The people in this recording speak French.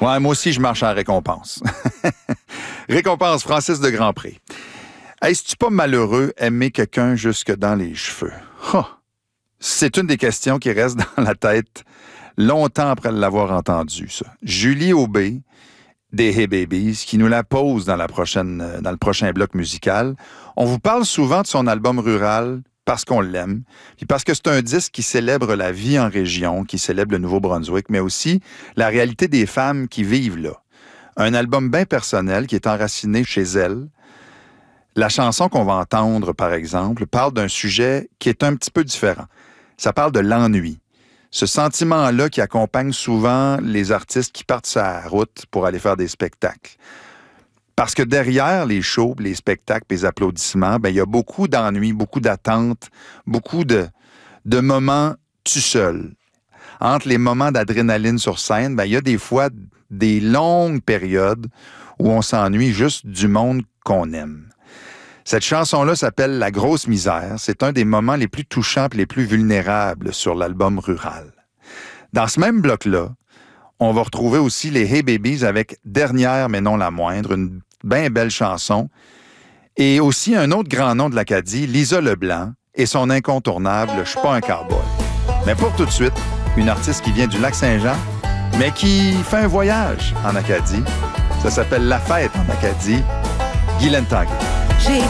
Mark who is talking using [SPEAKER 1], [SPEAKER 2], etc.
[SPEAKER 1] Ouais, moi aussi, je marche en récompense. Récompense, Francis de Grandpré. Est-ce pas malheureux aimer quelqu'un jusque dans les cheveux? Oh, c'est une des questions qui reste dans la tête longtemps après l'avoir entendue, ça. Julie Aubé, des Hey Babies, qui nous la pose dans le prochain bloc musical. On vous parle souvent de son album rural parce qu'on l'aime, puis parce que c'est un disque qui célèbre la vie en région, qui célèbre le Nouveau-Brunswick, mais aussi la réalité des femmes qui vivent là. Un album bien personnel qui est enraciné chez elle. La chanson qu'on va entendre, par exemple, parle d'un sujet qui est un petit peu différent. Ça parle de l'ennui. Ce sentiment-là qui accompagne souvent les artistes qui partent sur la route pour aller faire des spectacles. Parce que derrière les shows, les spectacles, les applaudissements, il y a beaucoup d'ennuis, beaucoup d'attentes, beaucoup de moments tout seul. Entre les moments d'adrénaline sur scène, il y a des fois des longues périodes où on s'ennuie juste du monde qu'on aime. Cette chanson-là s'appelle « La grosse misère ». C'est un des moments les plus touchants et les plus vulnérables sur l'album rural. Dans ce même bloc-là, on va retrouver aussi les Hey Babies avec « Dernière mais non la moindre », une bien belle chanson. Et aussi un autre grand nom de l'Acadie, Lisa Leblanc, et son incontournable « Je suis pas un cowboy ». Mais pour tout de suite, une artiste qui vient du Lac-Saint-Jean, mais qui fait un voyage en Acadie. Ça s'appelle « La fête en Acadie », Guylaine Tanguay.
[SPEAKER 2] J'ai